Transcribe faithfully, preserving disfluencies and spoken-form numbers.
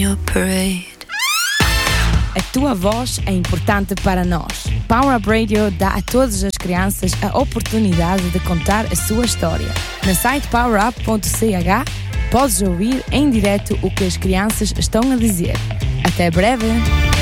your parade. A tua voz é importante para nós. Power Up Radio dá a todas as crianças a oportunidade de contar a sua história. No site power up ponto c h podes ouvir em direto o que as crianças estão a dizer. Até breve!